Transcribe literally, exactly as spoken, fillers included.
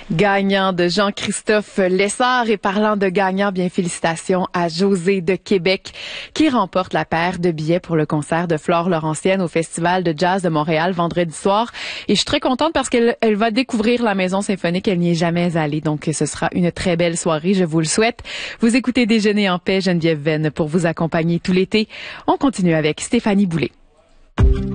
Gagnant de Jean-Christophe Lessard et parlant de gagnant, bien félicitations à José de Québec qui remporte la paire de billets pour le concert de Flore Laurentienne au Festival de Jazz de Montréal vendredi soir. Et je suis très contente parce qu'elle elle va découvrir la Maison Symphonique. Elle n'y est jamais allée, donc ce sera une très belle soirée, je vous le souhaite. Vous écoutez Déjeuner en paix, Geneviève Venn pour vous accompagner tout l'été. On continue avec Stéphanie Boulay.